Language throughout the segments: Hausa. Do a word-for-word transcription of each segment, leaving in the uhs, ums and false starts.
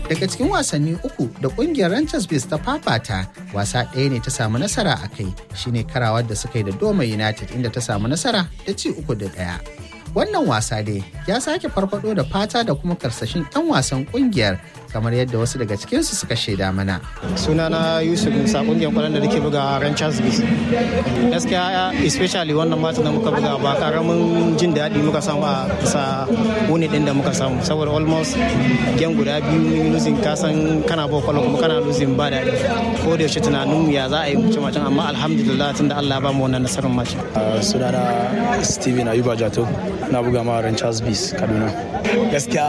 Daga cikin wasanni uku da kungiyar Rangers Bees ta fafata, wasa ɗaya ne ta samu nasara a kai, shine karawar da suka yi da Doma United inda ta samu nasara da ci uku da ɗaya. Wannan wasa dai ya sake farfado da fata da kuma karsashin 'yan wasan kungiyar kamar yadda wasu daga cikinsu suka shaida mana. Sunana Yusuf Musa, kungiyar kwallon da nake buga Rangers Bees. Gaskiya especially wannan mata da muka buga ba karamin jin daɗi muka samu a bisa wuni ɗin da muka samu, saboda almost game guda biyu mun losing, kasan kana ba kwallo kuma kana losing ba daɗi. Ko da yaushe tunanin ya za a yi mutum macen, amma alhamdulillah tunda Allah ya ba mu wannan nasarar match. Sunana Steven Ayuba Jato, na buga ma Rangers Bees Kaduna. Gaskiya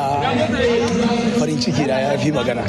farin ciki da ya fi magana,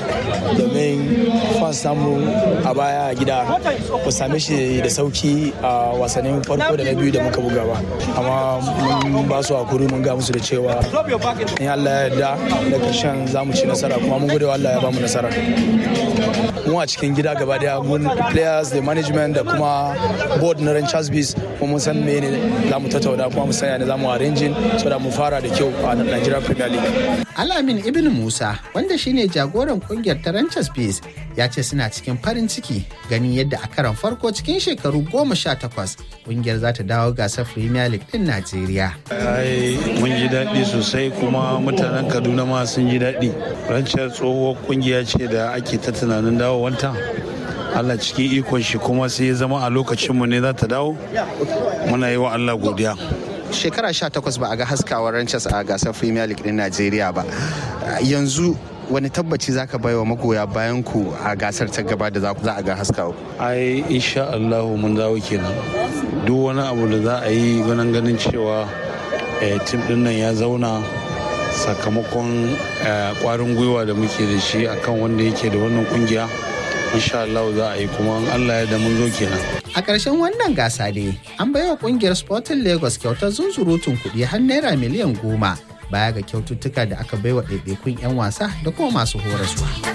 domin fan samu a baya a gida ku same shi da sauki a wasannin farko da na biyu da muka buga ba, amma mun ba su hakuri, mun ga musu da cewa in Allah ya yarda da karshen za mu ci nasara, kuma mun gode wa Allah ya ba mu nasara. Mu a cikin gida gaba daya, mun players da management da kuma board na Rangers Bees mun san mene za mu tattauna, kuma mu san yana za mu arranging so da mu fara da kyau a Nigeria Premier League. Alamin Ibn Musa, wanda shine jagoran kungiyar ta Rangers Bees, ya ce suna cikin farin ciki ganin yadda a karon farko cikin shekaru goma sha takwas kungiyar za ta dawo gasar Premier League din Najeriya. Ai mun ji daɗi sosai, kuma mutanen Kaduna ma sun ji daɗi. Rangers tsohuwar kungiya ce da ake ta tunanin dawowanta. Allah cikin ikon shi kuma sai ya zama a lokacinmu ne za ta dawo. Muna yi wa Allah godiya. Shekara sha takwas ba a ga haskawar Rangers a gasar Premier League din Najeriya ba. Yanzu wani tabbaci zaka baiwa magoya bayan ku a gasar ta gaba da za a ga haskawa? Ai insha Allah mun dawo kenan. Duk wani abu da za a yi ganin ganin cewa tim din nan ya zauna sakamakon kwarin gwiwa da muke da shi akan wanda yake da wannan kungiya. Insha Allah za a yi, kuma Allah ya da mun zo kenan. A ƙarshen wannan gasa dai an baiwa ƙungiyar Sporting Lagos kyautar zunzurutun kuɗi har naira miliyan goma baya ga kyaututtuka da aka baiwa ɗaiɗaikun 'yan wasa da kuma masu horaswa.